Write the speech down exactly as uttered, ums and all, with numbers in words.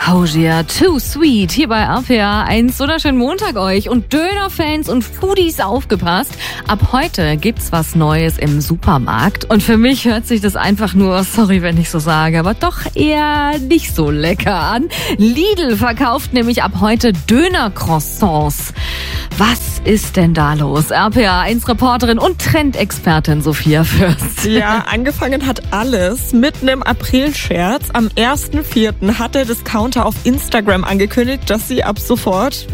Oh yeah, too sweet. Hier bei R P A. Einen wunderschönen Montag euch. Und Dönerfans und Foodies, aufgepasst. Ab heute gibt's was Neues im Supermarkt. Und für mich hört sich das einfach nur, sorry, wenn ich so sage, aber doch eher nicht so lecker an. Lidl verkauft nämlich ab heute Döner-Croissants. Was ist denn da los? R P A eins Reporterin und Trendexpertin Sophia Fürst. Ja, angefangen hat alles mit einem April-Scherz. Am ersten vierten hat der Discounter auf Instagram angekündigt, dass sie ab sofort